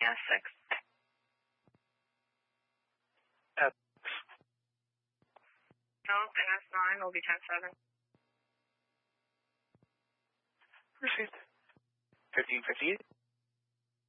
Yeah, 6. No, NS9 will be 10-7. Received. 1558.